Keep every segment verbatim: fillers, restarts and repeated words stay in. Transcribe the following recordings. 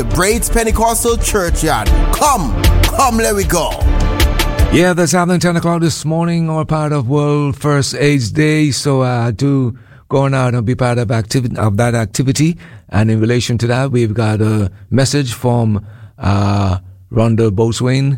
Braids Pentecostal Churchyard. Come, come, let we go. Yeah, that's happening ten o'clock this morning, or part of World First AIDS Day. So I uh, do go on out and be part of activity of that activity. And in relation to that, we've got a message from uh, Rhonda Boatswain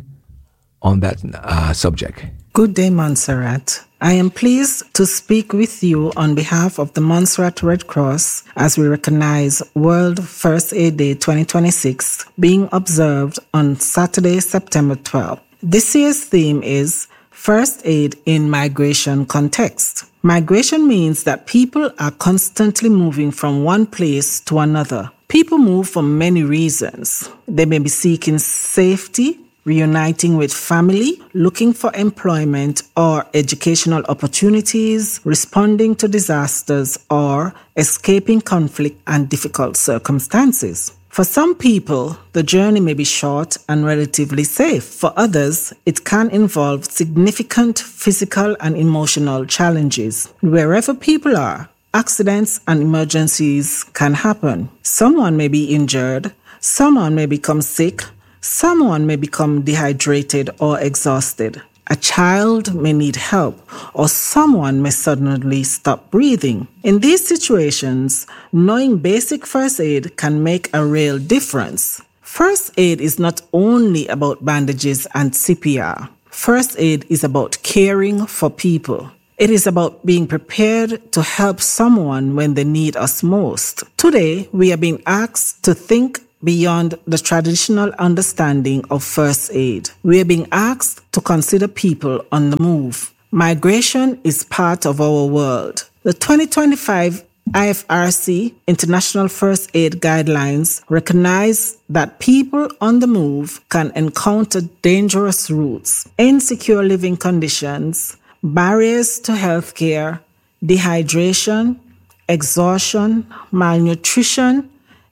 on that uh, subject. Good day, Montserrat. I am pleased to speak with you on behalf of the Montserrat Red Cross as we recognize World First Aid Day twenty twenty-six being observed on Saturday, September twelfth. This year's theme is First Aid in Migration Context. Migration means that people are constantly moving from one place to another. People move for many reasons. They may be seeking safety, reuniting with family, looking for employment or educational opportunities, responding to disasters, or escaping conflict and difficult circumstances. For some people, the journey may be short and relatively safe. For others, it can involve significant physical and emotional challenges. Wherever people are, accidents and emergencies can happen. Someone may be injured, someone may become sick, someone may become dehydrated or exhausted. A child may need help, or someone may suddenly stop breathing. In these situations, knowing basic first aid can make a real difference. First aid is not only about bandages and C P R. First aid is about caring for people. It is about being prepared to help someone when they need us most. Today, we are being asked to think beyond the traditional understanding of first aid. We are being asked to consider people on the move. Migration is part of our world. The twenty twenty-five I F R C International First Aid Guidelines recognize that people on the move can encounter dangerous routes, insecure living conditions, barriers to healthcare, dehydration, exhaustion, malnutrition,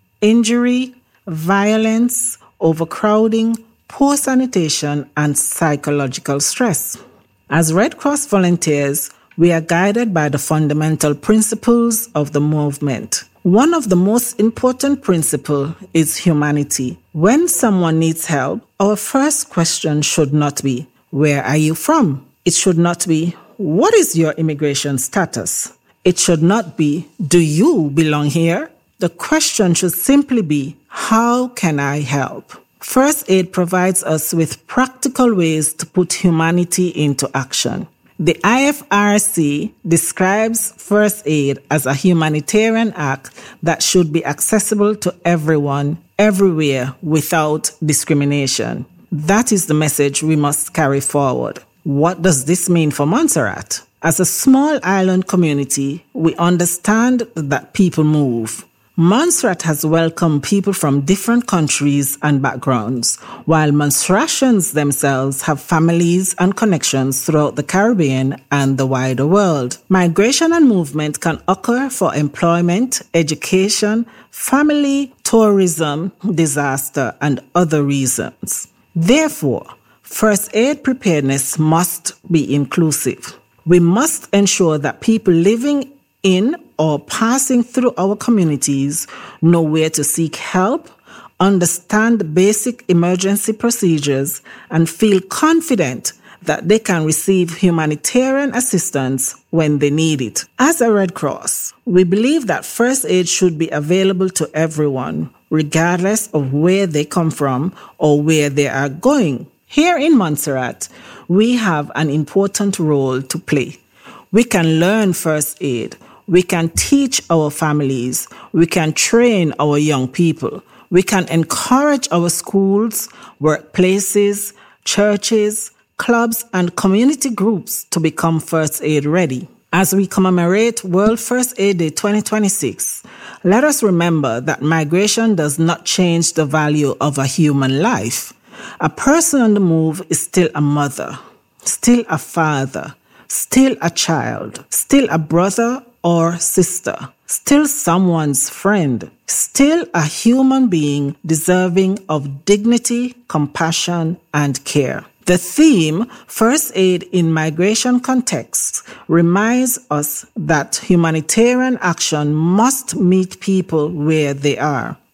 injury, violence, overcrowding, poor sanitation, and psychological stress. As Red Cross volunteers, we are guided by the fundamental principles of the movement. One of the most important principles is humanity. When someone needs help, our first question should not be, "Where are you from?" It should not be, "What is your immigration status?" It should not be, "Do you belong here?" The question should simply be, how can I help? First aid provides us with practical ways to put humanity into action. The I F R C describes first aid as a humanitarian act that should be accessible to everyone, everywhere, without discrimination. That is the message we must carry forward. What does this mean for Montserrat? As a small island community, we understand that people move. Montserrat has welcomed people from different countries and backgrounds, while Montserratians themselves have families and connections throughout the Caribbean and the wider world. Migration and movement can occur for employment, education, family, tourism, disaster, and other reasons. Therefore, first aid preparedness must be inclusive. We must ensure that people living in or passing through our communities know where to seek help, understand basic emergency procedures, and feel confident that they can receive humanitarian assistance when they need it. As a Red Cross, we believe that first aid should be available to everyone, regardless of where they come from or where they are going. Here in Montserrat, we have an important role to play. We can learn first aid. We can teach our families. We can train our young people. We can encourage our schools, workplaces, churches, clubs, and community groups to become first aid ready. As we commemorate World First Aid Day twenty twenty-six, let us remember that migration does not change the value of a human life. A person on the move is still a mother, still a father, still a child, still a brother or sister, still someone's friend, still a human being deserving of dignity, compassion, and care. The theme, First Aid in Migration Contexts, reminds us that humanitarian action must meet people where they are.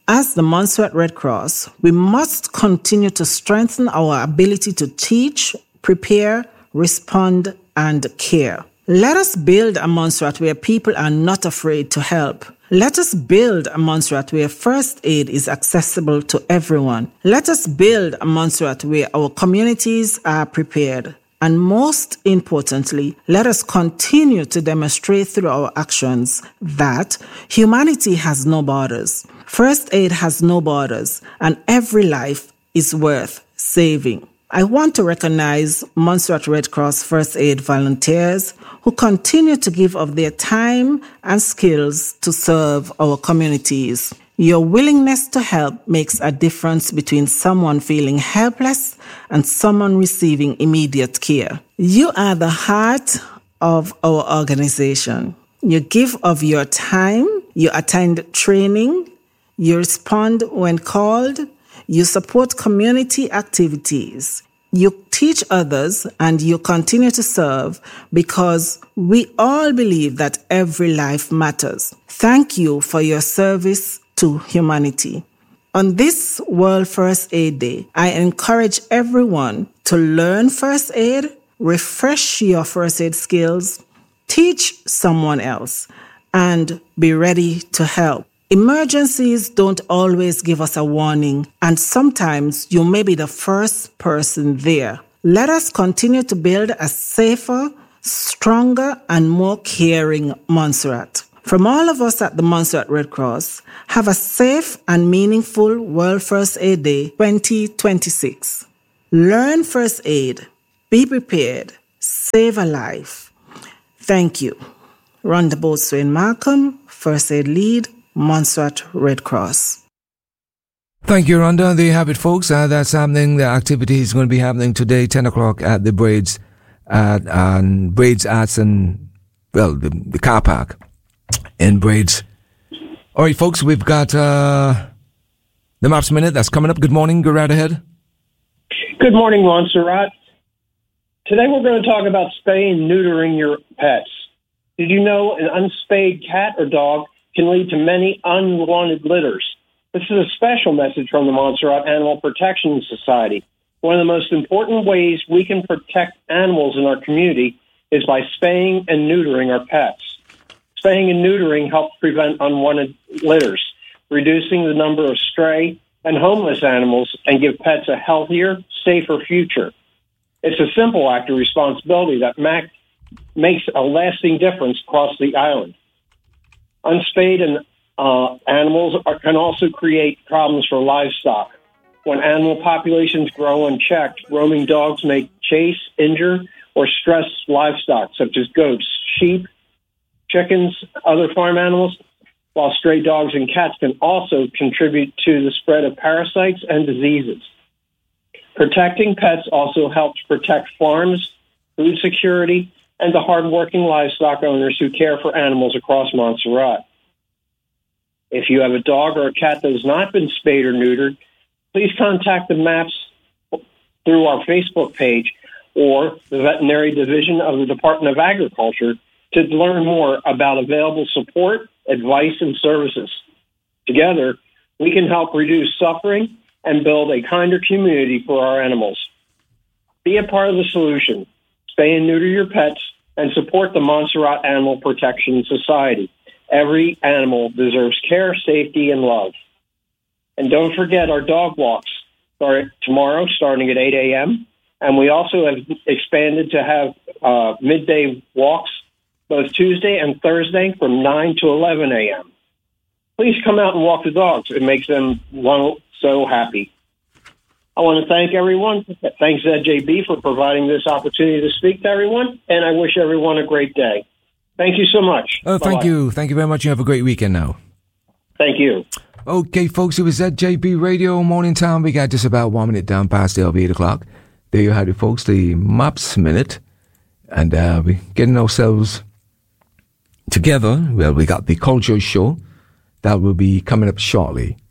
As the Montserrat Red Cross, we must continue to strengthen our ability to teach, prepare, respond, and care. Let us build a Montserrat where people are not afraid to help. Let us build a Montserrat where first aid is accessible to everyone. Let us build a Montserrat where our communities are prepared. And most importantly, let us continue to demonstrate through our actions that humanity has no borders. First aid has no borders, and every life is worth saving. I want to recognize Montserrat Red Cross First Aid volunteers who continue to give of their time and skills to serve our communities. Your willingness to help makes a difference between someone feeling helpless and someone receiving immediate care. You are the heart of our organization. You give of your time, you attend training, you respond when called, you support community activities, you teach others, and you continue to serve because we all believe that every life matters. Thank you for your service to humanity. On this World First Aid Day, I encourage everyone to learn first aid, refresh your first aid skills, teach someone else, and be ready to help. Emergencies don't always give us a warning, and sometimes you may be the first person there. Let us continue to build a safer, stronger, and more caring Montserrat. From all of us at the Montserrat Red Cross, have a safe and meaningful World First Aid Day twenty twenty-six. Learn first aid, be prepared, save a life. Thank you. Rhonda Boatswain Malcolm, First Aid Lead, Montserrat Red Cross. Thank you, Rhonda. There you have it, folks. Uh, that's happening. The activity is going to be happening today, ten o'clock at the Braids, at um, Braids Arts and, well, the, the car park in Braids. All right, folks, we've got uh, the Maps Minute that's coming up. Good morning. Go right ahead. Good morning, Montserrat. Today we're going to talk about spaying and neutering your pets. Did you know an unspayed cat or dog can lead to many unwanted litters? This is a special message from the Montserrat Animal Protection Society. One of the most important ways we can protect animals in our community is by spaying and neutering our pets. Spaying and neutering helps prevent unwanted litters, reducing the number of stray and homeless animals, and give pets a healthier, safer future. It's a simple act of responsibility that mac- makes a lasting difference across the island. Unspayed and uh, animals are, can also create problems for livestock. When animal populations grow unchecked, roaming dogs may chase, injure, or stress livestock, such as goats, sheep, chickens, other farm animals, while stray dogs and cats can also contribute to the spread of parasites and diseases. Protecting pets also helps protect farms, food security, and the hardworking livestock owners who care for animals across Montserrat. If you have a dog or a cat that has not been spayed or neutered, please contact the MAPS through our Facebook page or the Veterinary Division of the Department of Agriculture to learn more about available support, advice, and services. Together, we can help reduce suffering and build a kinder community for our animals. Be a part of the solution. Spay and neuter your pets and support the Montserrat Animal Protection Society. Every animal deserves care, safety, and love. And don't forget our dog walks start tomorrow starting at eight a.m. And we also have expanded to have uh, midday walks both Tuesday and Thursday from nine to eleven a.m. Please come out and walk the dogs. It makes them so happy. I want to thank everyone. Thanks, Z J B, for providing this opportunity to speak to everyone, and I wish everyone a great day. Thank you so much. Oh, thank Bye-bye. you. Thank you very much. You have a great weekend now. Thank you. Okay, folks, it was Z J B Radio Morning Time. We got just about one minute down past the eight o'clock. There you have it, folks, the Maps Minute. And uh, we're getting ourselves together. Well, we got the Culture Show that will be coming up shortly.